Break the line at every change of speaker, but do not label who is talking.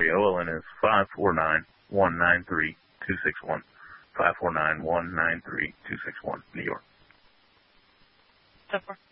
OLN is 549-193-261. 549-193-261, New York.
So far.